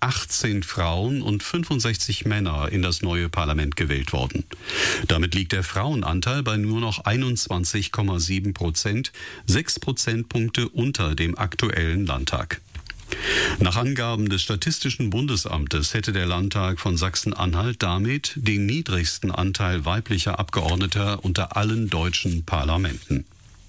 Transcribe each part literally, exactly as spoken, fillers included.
achtzehn Frauen und fünfundsechzig Männer in das neue Parlament gewählt worden. Damit liegt der Frauenanteil bei nur noch einundzwanzig Komma sieben Prozent, sechs Prozentpunkte unter dem aktuellen Landtag. Nach Angaben des Statistischen Bundesamtes hätte der Landtag von Sachsen-Anhalt damit den niedrigsten Anteil weiblicher Abgeordneter unter allen deutschen Parlamenten.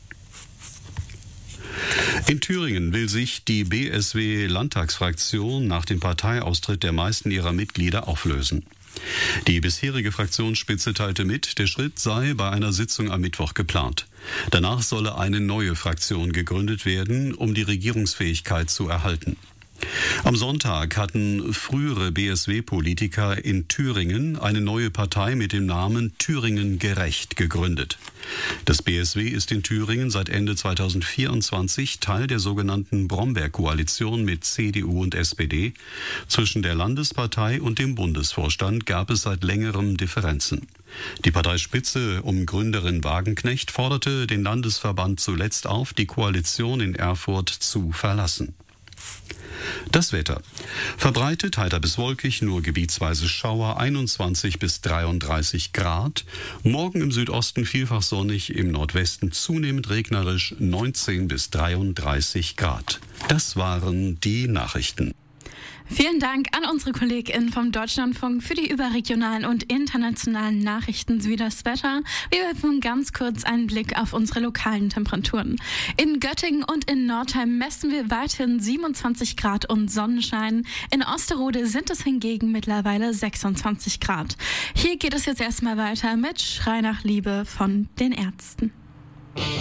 In Thüringen will sich die B S W-Landtagsfraktion nach dem Parteiaustritt der meisten ihrer Mitglieder auflösen. Die bisherige Fraktionsspitze teilte mit, der Schritt sei bei einer Sitzung am Mittwoch geplant. Danach solle eine neue Fraktion gegründet werden, um die Regierungsfähigkeit zu erhalten. Am Sonntag hatten frühere B S W-Politiker in Thüringen eine neue Partei mit dem Namen Thüringen Gerecht gegründet. Das B S W ist in Thüringen seit Ende zweitausendvierundzwanzig Teil der sogenannten Bromberg-Koalition mit C D U und S P D. Zwischen der Landespartei und dem Bundesvorstand gab es seit längerem Differenzen. Die Parteispitze um Gründerin Wagenknecht forderte den Landesverband zuletzt auf, die Koalition in Erfurt zu verlassen. Das Wetter. Verbreitet heiter bis wolkig, nur gebietsweise Schauer, einundzwanzig bis dreiunddreißig Grad. Morgen im Südosten vielfach sonnig, im Nordwesten zunehmend regnerisch, neunzehn bis dreiunddreißig Grad. Das waren die Nachrichten. Vielen Dank an unsere KollegInnen vom Deutschlandfunk für die überregionalen und internationalen Nachrichten sowie das Wetter. Wir werfen ganz kurz einen Blick auf unsere lokalen Temperaturen. In Göttingen und in Nordheim messen wir weiterhin siebenundzwanzig Grad und Sonnenschein. In Osterode sind es hingegen mittlerweile sechsundzwanzig Grad. Hier geht es jetzt erstmal weiter mit Schrei nach Liebe von den Ärzten.